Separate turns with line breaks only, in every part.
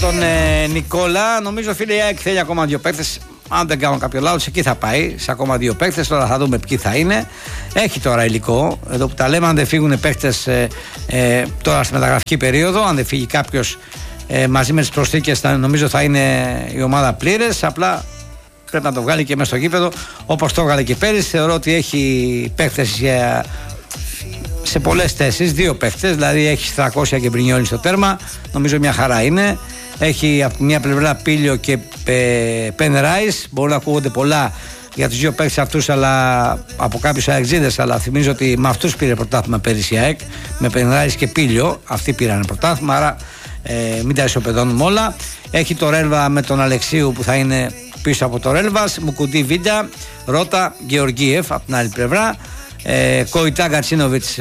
Τον Νικόλα, νομίζω φίλε, η ΑΕΚ θέλει ακόμα 2 παίκτες. Αν δεν κάνω κάποιο λάθος, εκεί θα πάει. Σε ακόμα 2 παίκτες. Τώρα θα δούμε ποιοι θα είναι. Έχει τώρα υλικό. Εδώ που τα λέμε, αν δεν φύγουν παίκτες τώρα στη μεταγραφική περίοδο, αν δεν φύγει κάποιος μαζί με τις προσθήκες, νομίζω θα είναι η ομάδα πλήρες. Απλά πρέπει να το βγάλει και μέσα στο γήπεδο όπως το έβγαλε και πέρυσι. Θεωρώ ότι έχει παίκτες σε πολλές θέσεις, 2 παίκτες. Δηλαδή έχει 300 και Μπρινιόλι στο τέρμα. Νομίζω μια χαρά είναι. Έχει από μια πλευρά Πίλιο και Πεν Ράις. Μπορούν να ακούγονται πολλά για τους 2 παίκτες αυτούς, αλλά από κάποιους αεξίδες. Αλλά θυμίζω ότι με αυτούς πήρε πρωτάθλημα πέρυσι η ΑΕΚ. Με Πεν Ράις και Πίλιο. Αυτοί πήραν πρωτάθλημα. Άρα μην τα ισοπεδώνουμε όλα. Έχει το Ρέλβα με τον Αλεξίου που θα είναι πίσω από το Ρέλβας. Μουκουντή Βίντα, Ρώτα, Γεωργίεφ από την άλλη πλευρά. Κοϊτά Γκατσίνοβιτς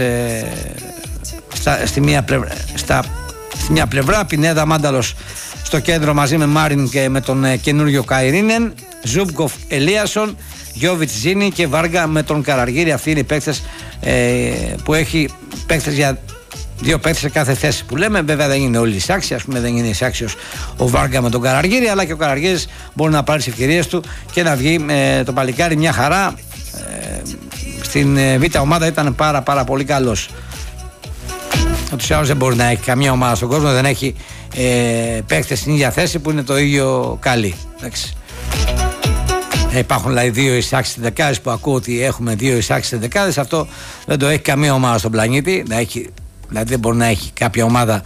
στη μια πλευρά. Πινέδα Μάνταλος στο κέντρο μαζί με Μάριν και με τον καινούριο Καϊρίνεν. Ζούμπκοφ Ελίασον, Γιώβιτς Ζίνη και Βάργα με τον Καραργύρη. Αυτοί είναι οι παίκτες που έχει παίκτες για 2 παίκτες σε κάθε θέση που λέμε. Βέβαια δεν είναι όλοι εισάξιοι, ας πούμε δεν είναι εισάξιος ο Βάργα με τον Καραργύρη, αλλά και ο Καραργύρης μπορεί να πάρει τις ευκαιρίες του και να βγει το παλικάρι μια χαρά. Στην Β' ομάδα ήταν πάρα πολύ καλός. Ούτως ή άλλως δεν μπορεί να έχει καμία ομάδα στον κόσμο, δεν έχει παίκτες στην ίδια θέση που είναι το ίδιο καλή. Εντάξει. Υπάρχουν δηλαδή 2 εισάξεις στις δεκάδες που ακούω ότι έχουμε 2 εισάξεις στις δεκάδες. Αυτό δεν το έχει καμία ομάδα στον πλανήτη. Δηλαδή δεν μπορεί να έχει κάποια ομάδα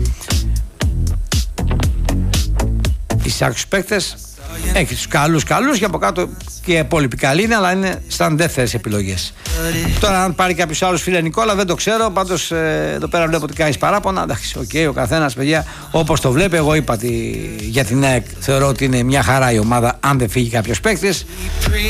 εισάξιους παίκτες. Έχει τους καλούς και από κάτω και οι υπόλοιποι καλοί είναι, αλλά είναι σαν δεύτερες επιλογές. Τώρα αν πάρει κάποιος άλλος, φίλε Νικόλα, δεν το ξέρω. Πάντως εδώ πέρα βλέπω ότι κάνεις παράπονα. Εντάξει, ο καθένας, παιδιά, όπως το βλέπει. Εγώ είπα ότι για την ΑΕΚ θεωρώ ότι είναι μια χαρά η ομάδα αν δεν φύγει κάποιος παίκτης.